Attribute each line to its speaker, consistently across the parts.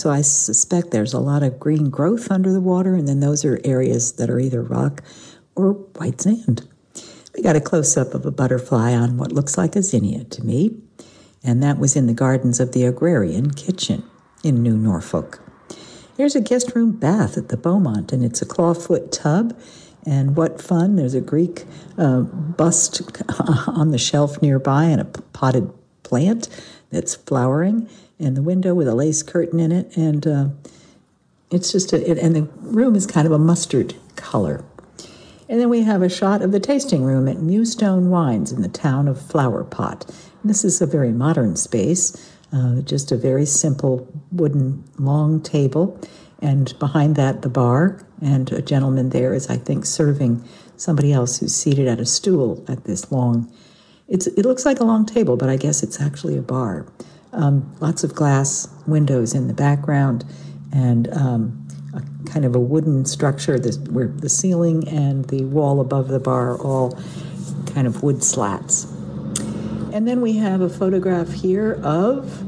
Speaker 1: So I suspect there's a lot of green growth under the water, and then those are areas that are either rock or white sand. We got a close-up of a butterfly on what looks like a zinnia to me, and that was in the gardens of the Agrarian Kitchen in New Norfolk. Here's a guest room bath at the Beaumont, and it's a clawfoot tub, and what fun. There's a Greek bust on the shelf nearby and a potted plant that's flowering, and the window with a lace curtain in it, and it's just and the room is kind of a mustard color. And then we have a shot of the tasting room at Mewstone Wines in the town of Flower Pot. And this is a very modern space, just a very simple wooden long table, and behind that the bar, and a gentleman there is, I think, serving somebody else who's seated at a stool at this long. It looks like a long table, but I guess it's actually a bar. Lots of glass windows in the background, and a kind of a wooden structure where the ceiling and the wall above the bar are all kind of wood slats. And then we have a photograph here of,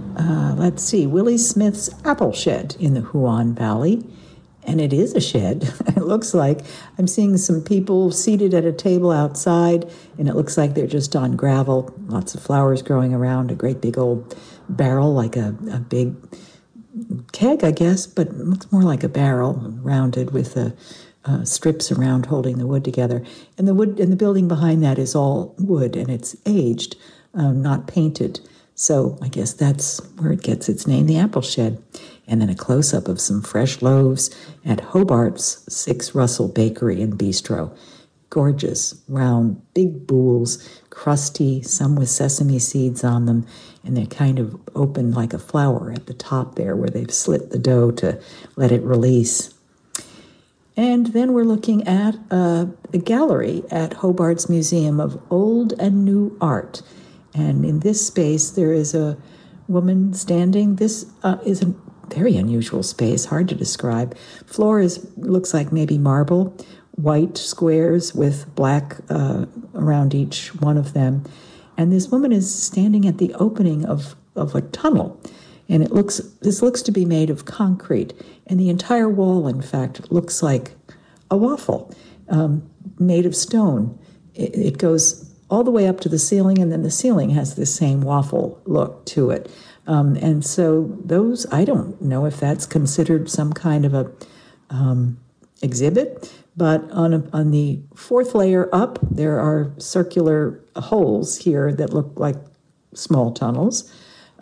Speaker 1: Willie Smith's apple shed in the Huon Valley. And it is a shed. It looks like I'm seeing some people seated at a table outside, and it looks like they're just on gravel. Lots of flowers growing around, a great big old barrel, like a big keg, I guess, but it looks more like a barrel, rounded with strips around holding the wood together. And the wood and the building behind that is all wood, and it's aged, not painted. So I guess that's where it gets its name, the apple shed. And then a close-up of some fresh loaves at Hobart's 6 Russell Bakery and Bistro. Gorgeous, round, big boules, crusty, some with sesame seeds on them, and they're kind of open like a flower at the top there where they've slit the dough to let it release. And then we're looking at a gallery at Hobart's Museum of Old and New Art. And in this space, there is a woman standing. This is a very unusual space, hard to describe. Floor looks like maybe marble, white squares with black around each one of them. And this woman is standing at the opening of a tunnel. And this looks to be made of concrete. And the entire wall, in fact, looks like a waffle made of stone. It goes all the way up to the ceiling, and then the ceiling has the same waffle look to it. And so those, I don't know if that's considered some kind of a exhibit, but on the 4th layer up, there are circular holes here that look like small tunnels.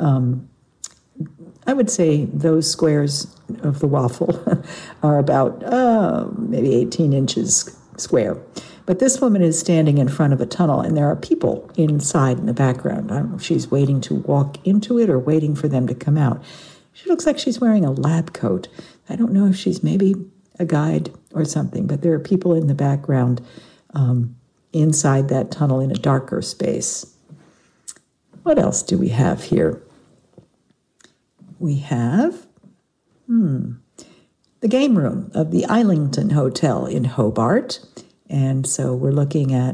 Speaker 1: I would say those squares of the waffle are about maybe 18 inches square. But this woman is standing in front of a tunnel, and there are people inside in the background. I don't know if she's waiting to walk into it or waiting for them to come out. She looks like she's wearing a lab coat. I don't know if she's maybe a guide or something, but there are people in the background inside that tunnel in a darker space. What else do we have here? We have the game room of the Islington Hotel in Hobart. And so we're looking at,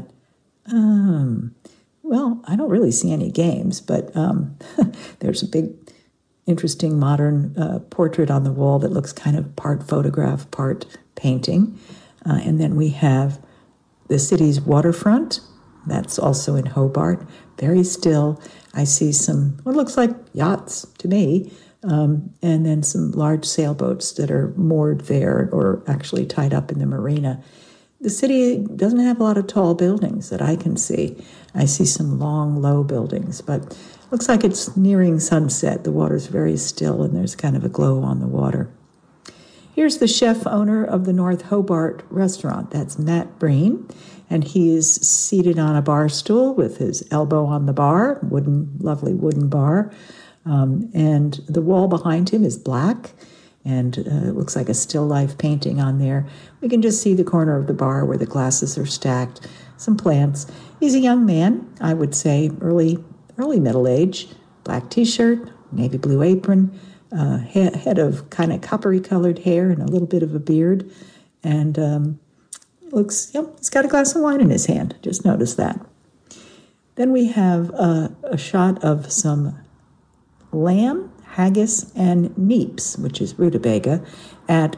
Speaker 1: I don't really see any games, but there's a big, interesting modern portrait on the wall that looks kind of part photograph, part painting. And then we have the city's waterfront. That's also in Hobart. Very still. I see some, what looks like yachts to me, and then some large sailboats that are moored there or actually tied up in the marina. The city doesn't have a lot of tall buildings that I can see. I see some long, low buildings, but looks like it's nearing sunset. The water's very still, and there's kind of a glow on the water. Here's the chef owner of the North Hobart restaurant. That's Matt Breen, and he is seated on a bar stool with his elbow on the bar, lovely wooden bar, and the wall behind him is black, and it looks like a still life painting on there. We can just see the corner of the bar where the glasses are stacked, some plants. He's a young man, I would say early middle age, black t-shirt, navy blue apron, head of kind of coppery colored hair and a little bit of a beard, and he's got a glass of wine in his hand. Just notice that. Then we have a shot of some lamb haggis, and neeps, which is rutabaga, at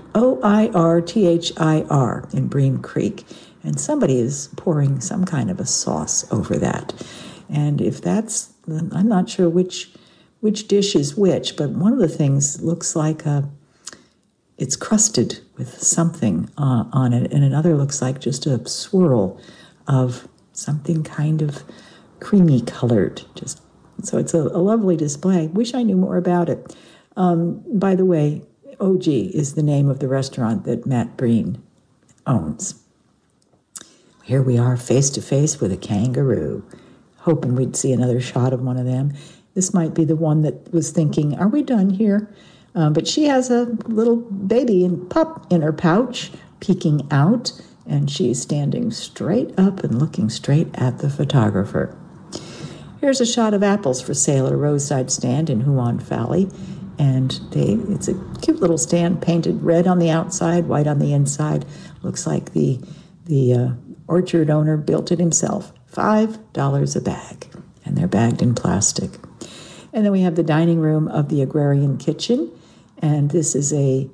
Speaker 1: OIRTHIR in Bream Creek. And somebody is pouring some kind of a sauce over that. And if that's, I'm not sure which dish is which, but one of the things looks like it's crusted with something on it, and another looks like just a swirl of something kind of creamy colored. So it's a lovely display. Wish I knew more about it. By the way, OG is the name of the restaurant that Matt Breen owns. Here we are face to face with a kangaroo, hoping we'd see another shot of one of them. This might be the one that was thinking, are we done here? But she has a little baby and pup in her pouch, peeking out, and she's standing straight up and looking straight at the photographer. Here's a shot of apples for sale at a roadside stand in Huon Valley, and it's a cute little stand painted red on the outside, white on the inside. Looks like the orchard owner built it himself. $5 a bag, and they're bagged in plastic. And then we have the dining room of the Agrarian Kitchen, and this is a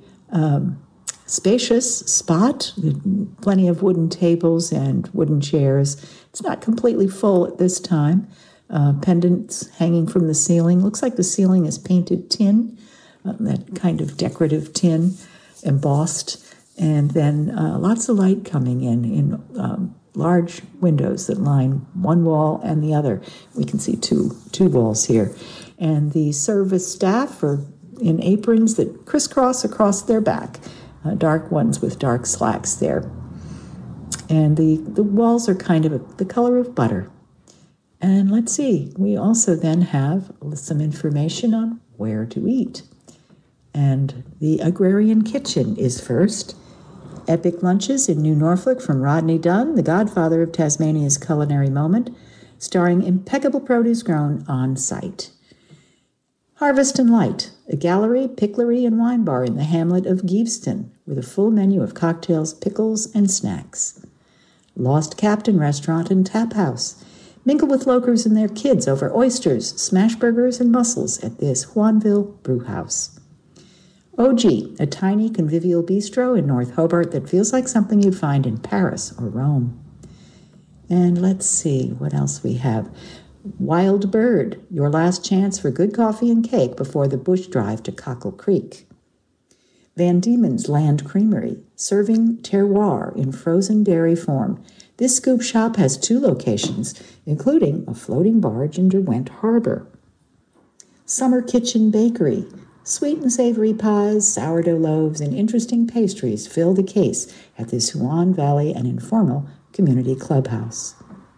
Speaker 1: spacious spot with plenty of wooden tables and wooden chairs. It's not completely full at this time. Pendants hanging from the ceiling. Looks like the ceiling is painted tin, that kind of decorative tin, embossed, and then lots of light coming in large windows that line one wall and the other. We can see two walls here. And the service staff are in aprons that crisscross across their back, dark ones with dark slacks there. And the walls are kind of the color of butter. And let's see, we also then have some information on where to eat. And the Agrarian Kitchen is first. Epic lunches in New Norfolk from Rodney Dunn, the godfather of Tasmania's culinary moment, starring impeccable produce grown on site. Harvest and Light, a gallery, picklery, and wine bar in the hamlet of Geeveston, with a full menu of cocktails, pickles, and snacks. Lost Captain Restaurant and Tap House. Mingle with locals and their kids over oysters, smash burgers, and mussels at this Juanville brew house. OG, a tiny convivial bistro in North Hobart that feels like something you'd find in Paris or Rome. And let's see what else we have. Wild Bird, your last chance for good coffee and cake before the bush drive to Cockle Creek. Van Diemen's Land Creamery, serving terroir in frozen dairy form. This scoop shop has 2 locations, including a floating barge in Derwent Harbor. Summer Kitchen Bakery, sweet and savory pies, sourdough loaves, and interesting pastries fill the case at this Huon Valley and informal community clubhouse.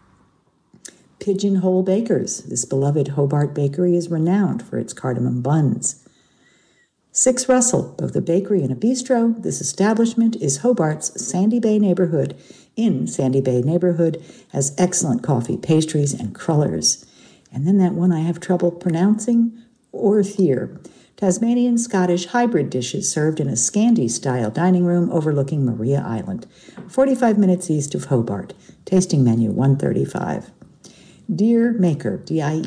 Speaker 1: Pigeonhole Bakers, this beloved Hobart bakery is renowned for its cardamom buns. Six Russell, both a bakery and a bistro, this establishment is Hobart's Sandy Bay neighborhood. In Sandy Bay neighborhood has excellent coffee, pastries, and crullers. And then that one I have trouble pronouncing, Orthier. Tasmanian Scottish hybrid dishes served in a Scandi-style dining room overlooking Maria Island, 45 minutes east of Hobart. Tasting menu $135. Deer Maker,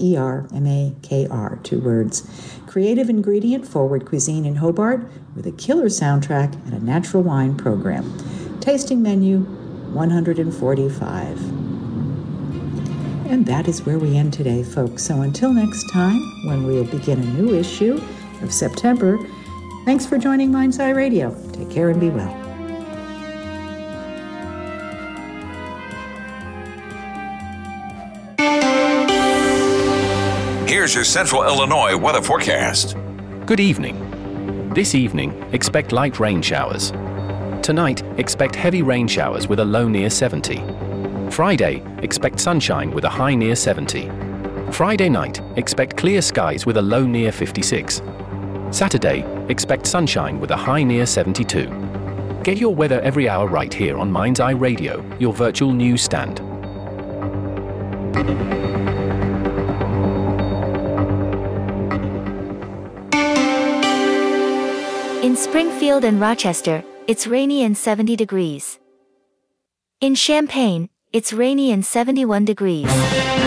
Speaker 1: Diermakr, 2 words. Creative ingredient forward cuisine in Hobart with a killer soundtrack and a natural wine program. Tasting menu $145. And that is where we end today, folks. So until next time, when we'll begin a new issue of September, thanks for joining Mind's Eye Radio. Take care and be well.
Speaker 2: Here's your Central Illinois weather forecast.
Speaker 3: Good evening. This evening, expect light rain showers. Tonight, expect heavy rain showers with a low near 70. Friday, expect sunshine with a high near 70. Friday night, expect clear skies with a low near 56. Saturday, expect sunshine with a high near 72. Get your weather every hour right here on Mind's Eye Radio, your virtual news stand.
Speaker 4: In Springfield and Rochester, it's rainy and 70 degrees. In Champaign, it's rainy and 71 degrees.